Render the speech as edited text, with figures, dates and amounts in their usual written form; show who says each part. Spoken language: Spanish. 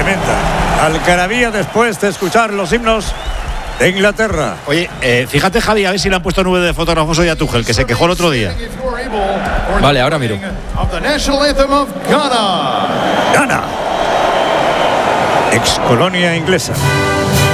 Speaker 1: tremenda algarabía después de escuchar los himnos de Inglaterra.
Speaker 2: Oye, fíjate, Javi, a ver si le han puesto nube de fotógrafos hoy a Tuchel, que se quejó el otro día.
Speaker 3: Vale, ahora miro.
Speaker 1: Ghana, ex colonia inglesa.